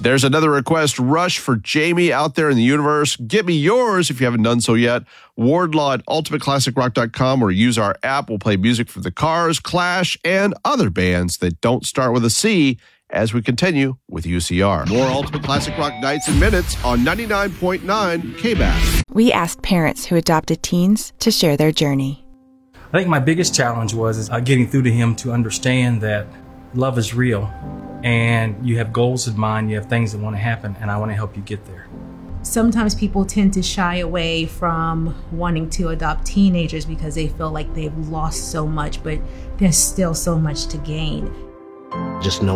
There's another request. Rush for Jamie out there in the universe. Get me yours if you haven't done so yet. Wardlaw at ultimateclassicrock.com, or use our app. We'll play music from the Cars, Clash, and other bands that don't start with a C as we continue with UCR. More Ultimate Classic Rock Nights and Minutes on 99.9 KBAS. We asked parents who adopted teens to share their journey. I think my biggest challenge was getting through to him to understand that love is real and you have goals in mind, you have things that want to happen, and I want to help you get there. Sometimes people tend to shy away from wanting to adopt teenagers because they feel like they've lost so much, but there's still so much to gain. Just know